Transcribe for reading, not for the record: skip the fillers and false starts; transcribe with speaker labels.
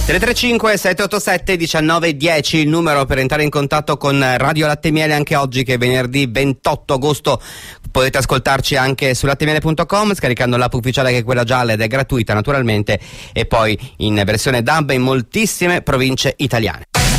Speaker 1: 335 787 1910 il numero per entrare in contatto con Radio Latte e Miele anche oggi, che è venerdì 28 agosto. Potete ascoltarci anche su latemiele.com scaricando l'app ufficiale, che è quella gialla ed è gratuita naturalmente, e poi in versione DAB in moltissime province italiane.